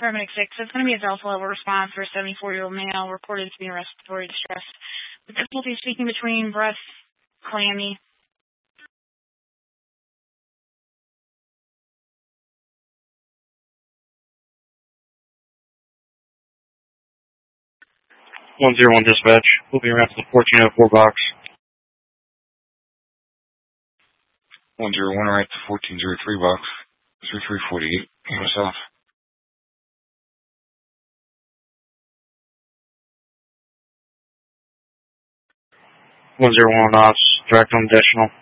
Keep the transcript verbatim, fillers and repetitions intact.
Paramedic six, it's going to be a Delta level response for a seventy-four-year-old male reported to be in respiratory distress. With difficulty speaking between breath, clammy. one zero one dispatch. We'll be around to the fourteen oh four box. one zero one right to fourteen oh three box. three three forty-eight. Go south. one zero one ops. Direct on additional.